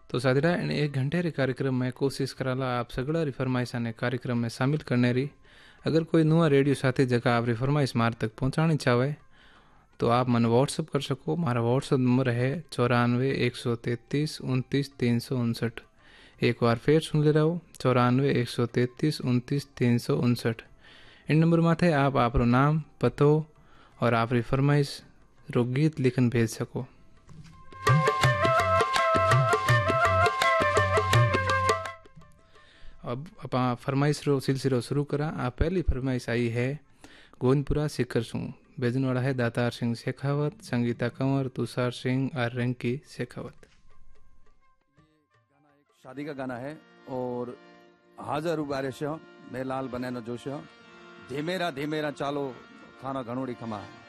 तो साथिरा इन 1 घंटे रे कार्यक्रम में कोशिश कराला आप सगड़ा री फरमाइशा ने कार्यक्रम में शामिल करने री। अगर कोई नुआ रेडियो साथी जगह आप री फरमाइश मार तक पहुँचानी चाहे तो आप मन व्हाट्सअप कर सको। मारा व्हाट्सअप नंबर है 94 133 29 359। एक बार फिर सुन ले रहो 94 133 29 359। इन नंबर माथे आप नाम पतो और आप री फरमाइश रो गीत लिखन भेज सको। अब अपा फरमाइश रो सिलसिलो शुरू करा। आप पहली फरमाइश आई है गोविंदपुरा शिखर सू। भेजने वाला है दातार सिंह शेखावत, संगीता कंवर, तुषार सिंह और रिंकी शेखावत। शादी का गाना है और हाजर उबारे से मेलाल बने न जोश धीमेरा धीमेरा चालो थाना घणोड़ी खमा है।